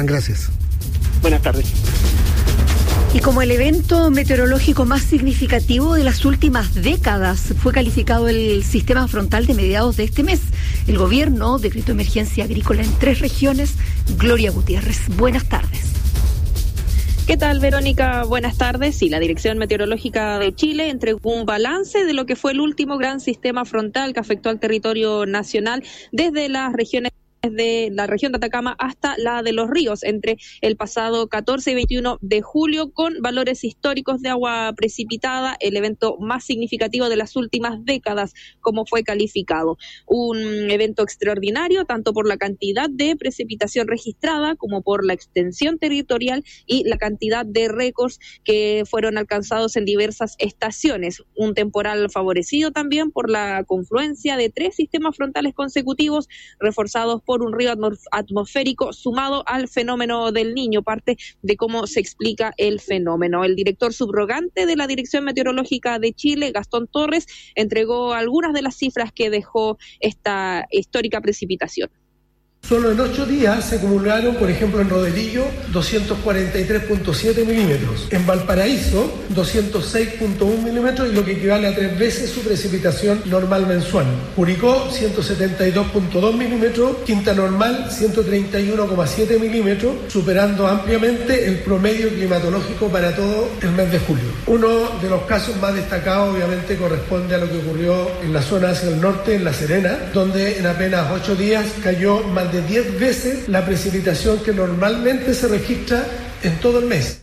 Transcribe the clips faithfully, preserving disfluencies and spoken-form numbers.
Esteban, gracias. Buenas tardes. Y como el evento meteorológico más significativo de las últimas décadas fue calificado el sistema frontal de mediados de este mes. El gobierno decretó emergencia agrícola en tres regiones. Gloria Gutiérrez, buenas tardes. ¿Qué tal, Verónica? Buenas tardes. Sí, la Dirección Meteorológica de Chile entregó un balance de lo que fue el último gran sistema frontal que afectó al territorio nacional desde las regiones de la región de Atacama hasta la de Los Ríos entre el pasado catorce y veintiuno de julio, con valores históricos de agua precipitada, el evento más significativo de las últimas décadas, como fue calificado. Un evento extraordinario tanto por la cantidad de precipitación registrada como por la extensión territorial y la cantidad de récords que fueron alcanzados en diversas estaciones. Un temporal favorecido también por la confluencia de tres sistemas frontales consecutivos reforzados por un río atmosférico sumado al fenómeno del Niño, parte de cómo se explica el fenómeno. El director subrogante de la Dirección Meteorológica de Chile, Gastón Torres, entregó algunas de las cifras que dejó esta histórica precipitación. Solo en ocho días se acumularon, por ejemplo, en Rodelillo, doscientos cuarenta y tres punto siete milímetros. En Valparaíso, doscientos seis punto uno milímetros, y lo que equivale a tres veces su precipitación normal mensual. Curicó, ciento setenta y dos punto dos milímetros. Quinta Normal, ciento treinta y uno coma siete milímetros, superando ampliamente el promedio climatológico para todo el mes de julio. Uno de los casos más destacados, obviamente, corresponde a lo que ocurrió en la zona hacia el norte, en La Serena, donde en apenas ocho días cayó más de de diez veces la precipitación que normalmente se registra en todo el mes.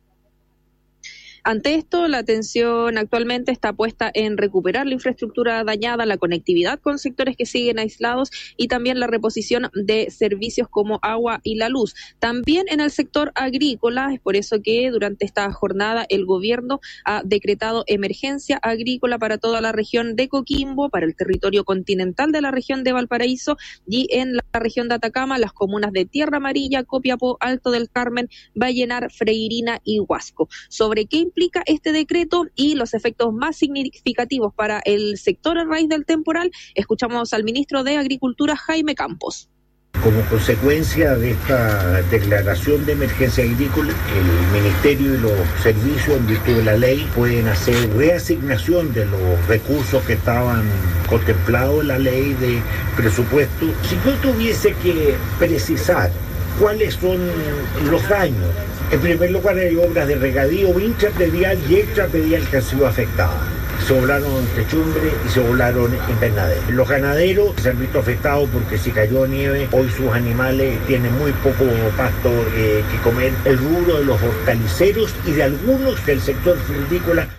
Ante esto, la atención actualmente está puesta en recuperar la infraestructura dañada, la conectividad con sectores que siguen aislados y también la reposición de servicios como agua y la luz. También en el sector agrícola, es por eso que durante esta jornada el gobierno ha decretado emergencia agrícola para toda la región de Coquimbo, para el territorio continental de la región de Valparaíso y en la región de Atacama, las comunas de Tierra Amarilla, Copiapó, Alto del Carmen, Vallenar, Freirina y Huasco. ¿Sobre qué implica este decreto y los efectos más significativos para el sector a raíz del temporal? Escuchamos al ministro de Agricultura, Jaime Campos. Como consecuencia de esta declaración de emergencia agrícola, el Ministerio y los servicios, en virtud de la ley, pueden hacer reasignación de los recursos que estaban contemplados en la ley de presupuesto. Si yo tuviese que precisar cuáles son los daños, en primer lugar hay obras de regadío intrapredial y extrapredial que han sido afectadas. Se volaron techumbre y se volaron invernaderos. Los ganaderos se han visto afectados porque si cayó nieve, hoy sus animales tienen muy poco pasto eh, que comer. El rubro de los hortaliceros y de algunos del sector frutícola.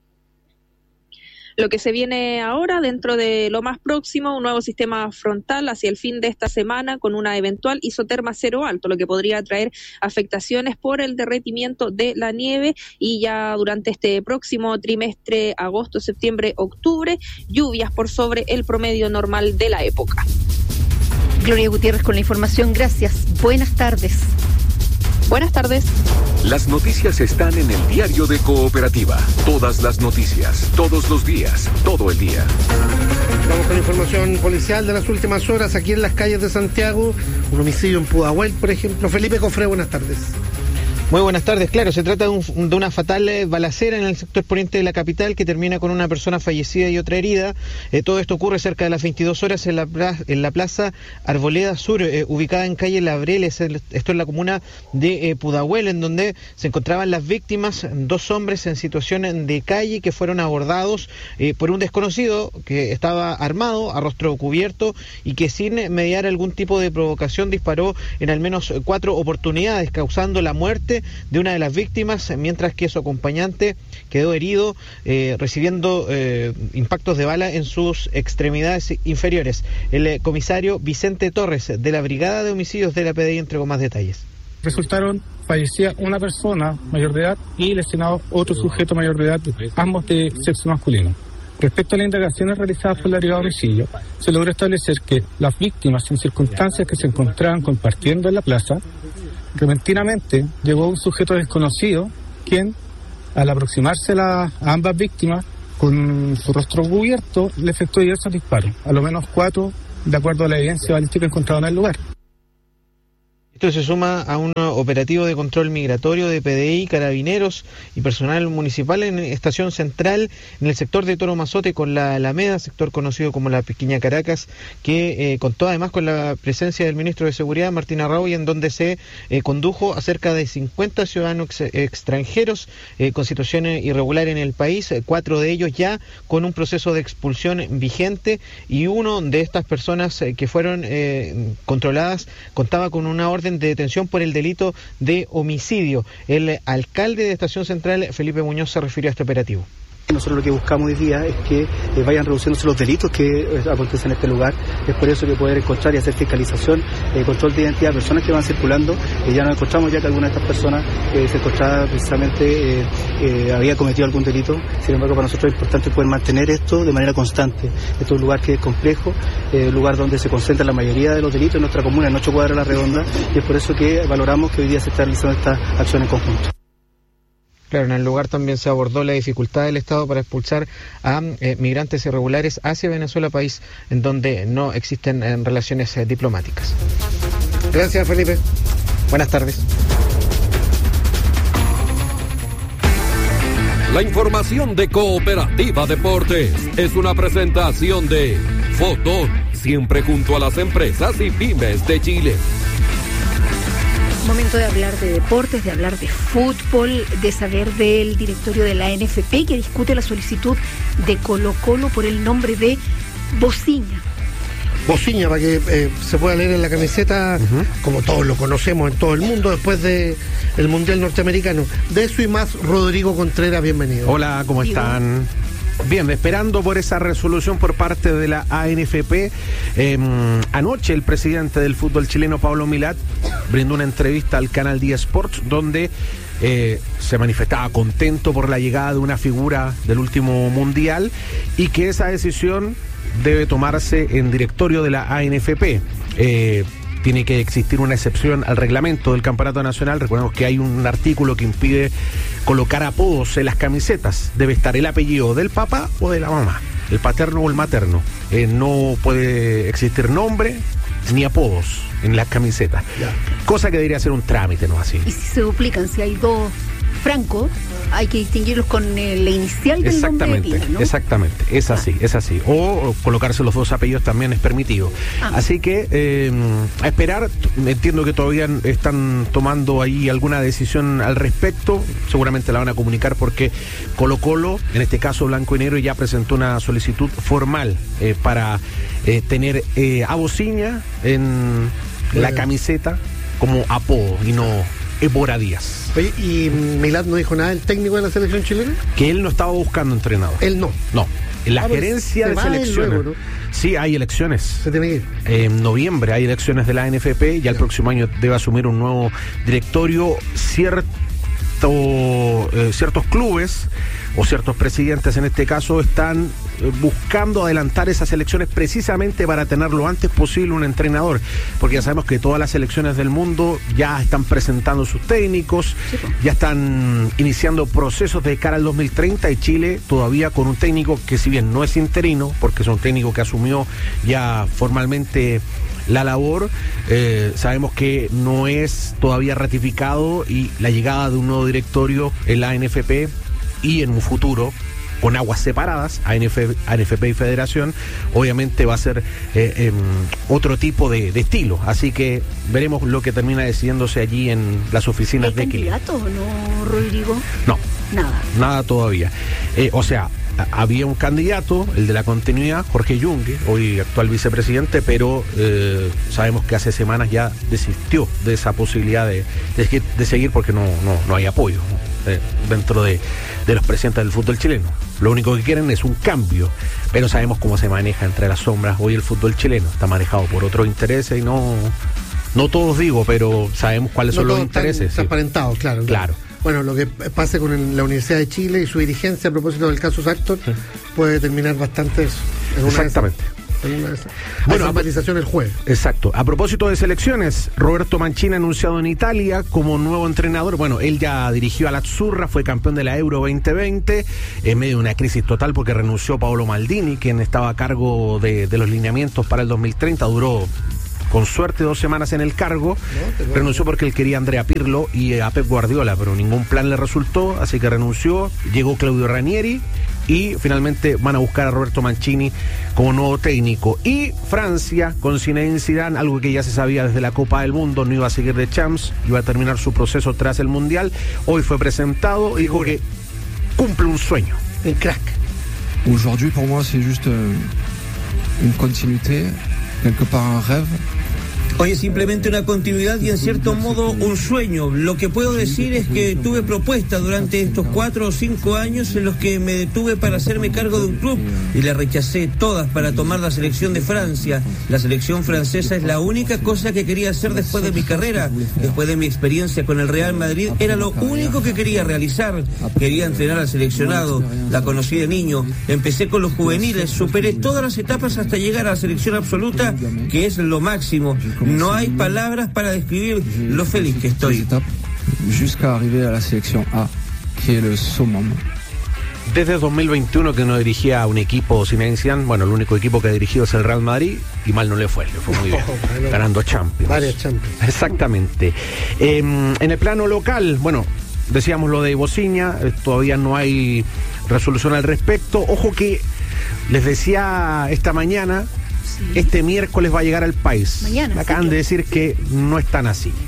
Lo que se viene ahora, dentro de lo más próximo, un nuevo sistema frontal hacia el fin de esta semana con una eventual isoterma cero alto, lo que podría traer afectaciones por el derretimiento de la nieve y ya durante este próximo trimestre, agosto, septiembre, octubre, lluvias por sobre el promedio normal de la época. Gloria Gutiérrez con la información, gracias. Buenas tardes. Buenas tardes. Las noticias están en el diario de Cooperativa. Todas las noticias, todos los días, todo el día. Vamos con la información policial de las últimas horas aquí en las calles de Santiago. Un homicidio en Pudahuel, por ejemplo. Felipe Cofré, buenas tardes. Muy buenas tardes. Claro, se trata de, un, de una fatal eh, balacera en el sector poniente de la capital que termina con una persona fallecida y otra herida. Eh, todo esto ocurre cerca de las veintidós horas en la, en la plaza Arboleda Sur, eh, ubicada en calle Labreles, esto es la comuna de eh, Pudahuel, en donde se encontraban las víctimas, dos hombres en situación de calle que fueron abordados eh, por un desconocido que estaba armado, a rostro cubierto y que sin mediar algún tipo de provocación disparó en al menos cuatro oportunidades, causando la muerte de una de las víctimas, mientras que su acompañante quedó herido, eh, recibiendo eh, impactos de bala en sus extremidades inferiores. El eh, comisario Vicente Torres, de la Brigada de Homicidios de la P D I, entregó más detalles. Resultaron fallecida una persona mayor de edad y lesionado otro sujeto mayor de edad, ambos de sexo masculino. Respecto a las indagaciones realizadas por la Brigada de Homicidio, se logró establecer que las víctimas, en circunstancias que se encontraban compartiendo en la plaza, repentinamente llegó un sujeto desconocido, quien, al aproximarse a, la, a ambas víctimas, con su rostro cubierto, le efectuó diversos disparos, a lo menos cuatro, de acuerdo a la evidencia balística encontrada en el lugar. Esto se suma a un operativo de control migratorio de P D I, carabineros y personal municipal en Estación Central, en el sector de Toro Mazote con la Alameda, sector conocido como la Pequeña Caracas, que eh, contó además con la presencia del ministro de Seguridad, Martín Arrau, y en donde se eh, condujo a cerca de cincuenta ciudadanos ex extranjeros eh, con situaciones irregulares en el país, eh, cuatro de ellos ya con un proceso de expulsión vigente, y uno de estas personas eh, que fueron eh, controladas contaba con una orden de detención por el delito de homicidio. El alcalde de Estación Central, Felipe Muñoz, se refirió a este operativo. Nosotros lo que buscamos hoy día es que eh, vayan reduciéndose los delitos que eh, acontecen en este lugar. Es por eso que poder encontrar y hacer fiscalización, eh, control de identidad de personas que van circulando. Eh, ya nos encontramos ya que alguna de estas personas eh, se encontraba precisamente, eh, eh, había cometido algún delito. Sin embargo, para nosotros es importante poder mantener esto de manera constante. Esto es un lugar que es complejo, eh, un lugar donde se concentra la mayoría de los delitos en nuestra comuna, en ocho cuadras de la redonda, y es por eso que valoramos que hoy día se está realizando esta acción en conjunto. Claro, en el lugar también se abordó la dificultad del Estado para expulsar a eh, migrantes irregulares hacia Venezuela, país en donde no existen eh, relaciones eh, diplomáticas. Gracias, Felipe. Buenas tardes. La información de Cooperativa Deportes es una presentación de Fotón, siempre junto a las empresas y pymes de Chile. Momento de hablar de deportes, de hablar de fútbol, de saber del directorio de la N F P que discute la solicitud de Colo-Colo por el nombre de Bociña. Bociña, para que eh, se pueda leer en la camiseta, uh-huh. como todos lo conocemos en todo el mundo después de el Mundial Norteamericano. De eso y más, Rodrigo Contreras, bienvenido. Hola, ¿cómo están? Bien, esperando por esa resolución por parte de la A N F P. Eh, anoche el presidente del fútbol chileno, Pablo Milat, brindó una entrevista al canal diez Sports donde eh, se manifestaba contento por la llegada de una figura del último mundial y que esa decisión debe tomarse en directorio de la A N F P. Eh, tiene que existir una excepción al reglamento del campeonato nacional. Recordemos que hay un artículo que impide colocar apodos en las camisetas. Debe estar el apellido del papá o de la mamá, el paterno o el materno. Eh, no puede existir nombre ni apodos en las camisetas. Ya. Cosa que debería ser un trámite, ¿no? Así. Y si se duplican, si hay dos Franco, hay que distinguirlos con el, la inicial del nombre de pila, ¿no? Exactamente, es así, ah. es así. O, o colocarse los dos apellidos también es permitido. Ah. Así que eh, a esperar, entiendo que todavía están tomando ahí alguna decisión al respecto, seguramente la van a comunicar porque Colo-Colo, en este caso Blanco y Negro, ya presentó una solicitud formal eh, para eh, tener eh, a Bociña en Bien. la camiseta como apodo y no Évora Díaz. Oye, ¿y Milat no dijo nada del técnico de la selección chilena? Que él no estaba buscando entrenador. Él no. No. En la ah, gerencia de selecciones. Luego, ¿no? Sí, hay elecciones. Se tiene que ir. En noviembre hay elecciones de la N F P y ya el próximo año debe asumir un nuevo directorio. Cierto, eh, ciertos clubes o ciertos presidentes en este caso están buscando adelantar esas elecciones precisamente para tener lo antes posible un entrenador, porque ya sabemos que todas las selecciones del mundo ya están presentando sus técnicos, sí, pues. ya están iniciando procesos de cara al dos mil treinta y Chile todavía con un técnico que si bien no es interino, porque es un técnico que asumió ya formalmente la labor, eh, sabemos que no es todavía ratificado y la llegada de un nuevo directorio en la A N F P y en un futuro con aguas separadas, A N F P y Federación, obviamente va a ser eh, eh, otro tipo de, de estilo. Así que veremos lo que termina decidiéndose allí en las oficinas de Equilibrio. ¿Hay candidatos o no, Rodrigo? No. Nada. Nada todavía. Eh, o sea, había un candidato, el de la continuidad, Jorge Yungue, hoy actual vicepresidente, pero eh, sabemos que hace semanas ya desistió de esa posibilidad de, de, de seguir porque no, no, no hay apoyo eh, dentro de, de los presidentes del fútbol chileno. Lo único que quieren es un cambio, pero sabemos cómo se maneja entre las sombras hoy el fútbol chileno. Está manejado por otros intereses y no, no todos digo, pero sabemos cuáles no son los intereses. Transparentados, sí. claro. Claro. Bueno, lo que pase con el, la Universidad de Chile y su dirigencia a propósito del caso Sactor sí. puede determinar bastante eso. Exactamente. Bueno, empatización el jueves. Exacto. A propósito de selecciones, Roberto Mancini anunciado en Italia como nuevo entrenador. Bueno, él ya dirigió a la Azzurra, fue campeón de la Euro veinte veinte, en medio de una crisis total porque renunció Paolo Maldini, quien estaba a cargo de, de los lineamientos para el dos mil treinta. Duró con suerte dos semanas en el cargo. No, renunció porque él quería a Andrea Pirlo y a Pep Guardiola, pero ningún plan le resultó, así que renunció. Llegó Claudio Ranieri y finalmente van a buscar a Roberto Mancini como nuevo técnico. Y Francia, con Zinedine Zidane, algo que ya se sabía desde la Copa del Mundo, no iba a seguir de Champs, iba a terminar su proceso tras el Mundial. Hoy fue presentado y dijo que cumple un sueño. El crack. Aujourd'hui, pour moi, c'est juste une continuité, quelque part un rêve. Hoy es simplemente una continuidad y en cierto modo un sueño. Lo que puedo decir es que tuve propuestas durante estos cuatro o cinco años en los que me detuve para hacerme cargo de un club y las rechacé todas para tomar la selección de Francia. La selección francesa es la única cosa que quería hacer después de mi carrera, después de mi experiencia con el Real Madrid. Era lo único que quería realizar. Quería entrenar al seleccionado. La conocí de niño. Empecé con los juveniles. Superé todas las etapas hasta llegar a la selección absoluta, que es lo máximo. No hay palabras para describir lo feliz que estoy. Jusqu'à arriver a la selección A, que es el summum. Desde dos mil veintiuno que no dirigía a un equipo Zinedine Zidane, bueno, el único equipo que ha dirigido es el Real Madrid y mal no le fue, le fue muy bien, bueno, ganando Champions. Varias Champions. Exactamente. Eh, en el plano local, bueno, decíamos lo de Bociña, eh, todavía no hay resolución al respecto. Ojo que les decía esta mañana, sí, este miércoles va a llegar al país. Mañana, Me acaban sí, de decir que no es tan así,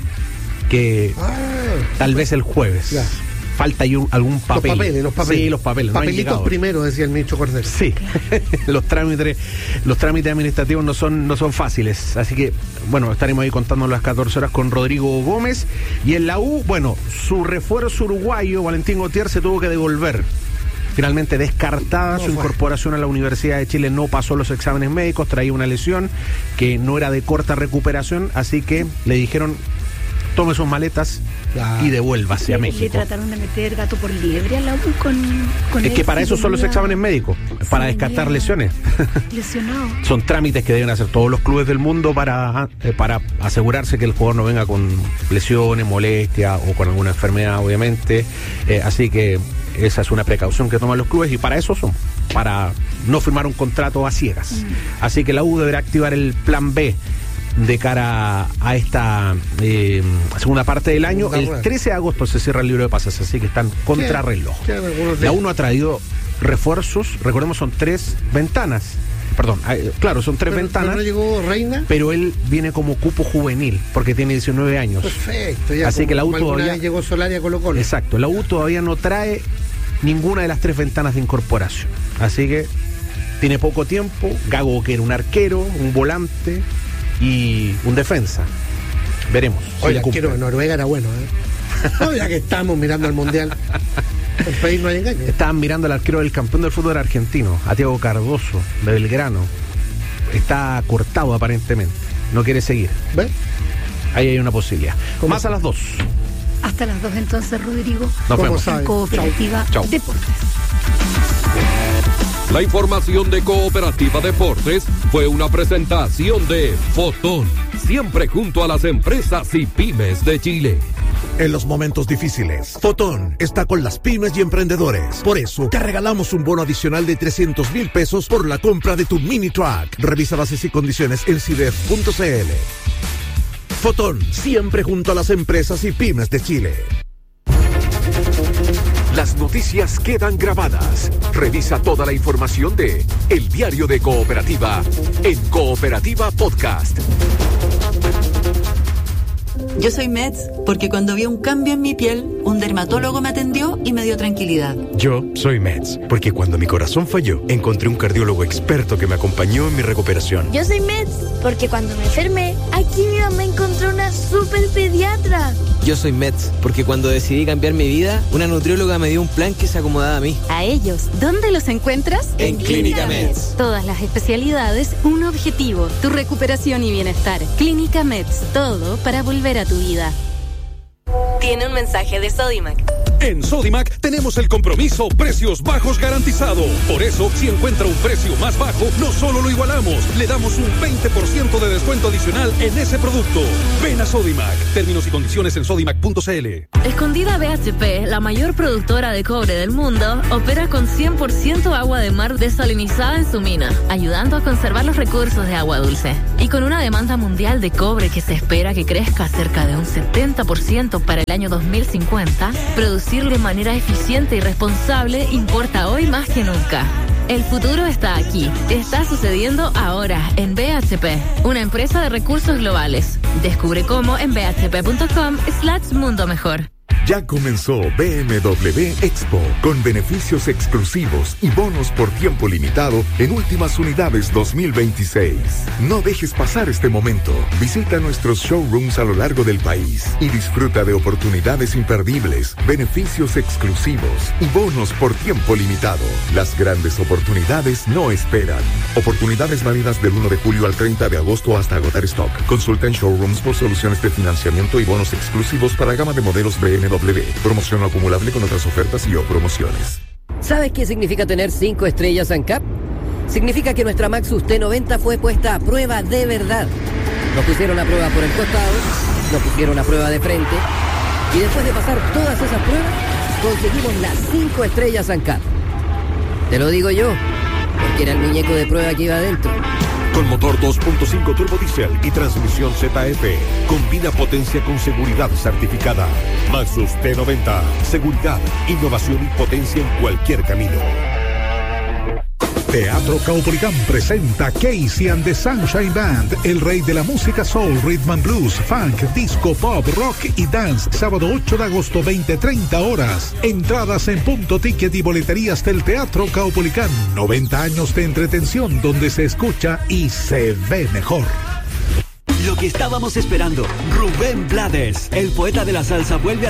que ah, tal vez el jueves. Ya. Falta ahí un, algún papel. Los papeles, los papeles. Sí, los papeles. Papelitos no primero, decía el ministro Cordero. Sí, los trámites, los trámites administrativos no son, no son fáciles. Así que, bueno, estaremos ahí contando las catorce horas con Rodrigo Gómez. Y en la U, bueno, su refuerzo uruguayo, Valentín Gautier, se tuvo que devolver. Finalmente descartada no su fue. incorporación a la Universidad de Chile, no pasó los exámenes médicos, traía una lesión que no era de corta recuperación, así que le dijeron: tome sus maletas claro. y devuélvase a México. Le trataron de meter gato por liebre a la U con, con Es que para eso son los exámenes médicos, para descartar lesiones. Lesionado. Son trámites que deben hacer todos los clubes del mundo para, eh, para asegurarse que el jugador no venga con lesiones, molestias o con alguna enfermedad, obviamente. Eh, así que esa es una precaución que toman los clubes y para eso son, para no firmar un contrato a ciegas. Mm. Así que la U deberá activar el plan B de cara a esta eh, segunda parte del año. El trece de agosto se cierra el libro de pases, así que están contrarreloj. La U no ha traído refuerzos, recordemos, son tres ventanas. Perdón, eh, claro, son tres pero, ventanas. Pero no llegó Reina. Pero él viene como cupo juvenil, porque tiene diecinueve años. Perfecto, ya. Así que la U todavía llegó Solari a Colo Colo. Exacto, la U todavía no trae ninguna de las tres ventanas de incorporación. Así que tiene poco tiempo. Gago, que era un arquero, un volante y un defensa. Veremos. Oye, el arquero de Noruega era bueno, ¿eh? No, ya que estamos mirando al Mundial. El país no hay engaño. Estaban mirando al arquero del campeón del fútbol argentino, a Thiago Cardoso, de Belgrano. Está cortado aparentemente. No quiere seguir. ¿Ves? Ahí hay una posibilidad. Más a las dos. Hasta las dos entonces, Rodrigo. Nos vemos. En Cooperativa Chau. Deportes. La información de Cooperativa Deportes fue una presentación de Fotón, siempre junto a las empresas y pymes de Chile. En los momentos difíciles, Fotón está con las pymes y emprendedores. Por eso, te regalamos un bono adicional de trescientos mil pesos por la compra de tu mini truck. Revisa bases y condiciones en cidef punto c l. Fotón, siempre junto a las empresas y pymes de Chile. Las noticias quedan grabadas. Revisa toda la información de El Diario de Cooperativa en Cooperativa Podcast. Yo soy Meds porque cuando vi un cambio en mi piel, un dermatólogo me atendió y me dio tranquilidad. Yo soy Meds porque cuando mi corazón falló, encontré un cardiólogo experto que me acompañó en mi recuperación. Yo soy Meds porque cuando me enfermé, aquí mi mamá encontró una super pediatra. Yo soy Meds porque cuando decidí cambiar mi vida, una nutrióloga me dio un plan que se acomodaba a mí. A ellos, ¿dónde los encuentras? En, en Clínica Meds. Todas las especialidades, un objetivo, tu recuperación y bienestar. Clínica Meds, todo para volver a tu vida. Tiene un mensaje de Sodimac. En Sodimac tenemos el compromiso precios bajos garantizado. Por eso, si encuentra un precio más bajo, no solo lo igualamos, le damos un veinte por ciento de descuento adicional en ese producto. Ven a Sodimac. Términos y condiciones en sodimac punto c l. Escondida B H P, la mayor productora de cobre del mundo, opera con cien por ciento agua de mar desalinizada en su mina, ayudando a conservar los recursos de agua dulce. Y con una demanda mundial de cobre que se espera que crezca cerca de un setenta por ciento para el año dos mil cincuenta, producir de manera eficiente y responsable importa hoy más que nunca. El futuro está aquí. Está sucediendo ahora en B H P, una empresa de recursos globales. Descubre cómo en b h p punto com slash mundo mejor. Ya comenzó B M W Expo, con beneficios exclusivos y bonos por tiempo limitado en últimas unidades dos mil veintiséis. No dejes pasar este momento. Visita nuestros showrooms a lo largo del país y disfruta de oportunidades imperdibles, beneficios exclusivos y bonos por tiempo limitado. Las grandes oportunidades no esperan. Oportunidades válidas del uno de julio al treinta de agosto hasta agotar stock. Consulta en showrooms por soluciones de financiamiento y bonos exclusivos para gama de modelos B M W. Promoción acumulable con otras ofertas y o promociones. ¿Sabes qué significa tener cinco estrellas ANCAP? Significa que nuestra Maxus T noventa fue puesta a prueba de verdad. Nos pusieron a prueba por el costado, nos pusieron a prueba de frente, y después de pasar todas esas pruebas, conseguimos las cinco estrellas ANCAP. Te lo digo yo, porque era el muñeco de prueba que iba adentro. Con motor dos punto cinco turbo diésel y transmisión Z F. Combina potencia con seguridad certificada. Maxus T noventa. Seguridad, innovación y potencia en cualquier camino. Teatro Caupolicán presenta Casey and the Sunshine Band, el rey de la música soul, rhythm and blues, funk, disco, pop, rock y dance. Sábado ocho de agosto, veinte treinta horas. Entradas en Punto Ticket y boleterías del Teatro Caupolicán. noventa años de entretención donde se escucha y se ve mejor. Lo que estábamos esperando, Rubén Blades, el poeta de la salsa, vuelve a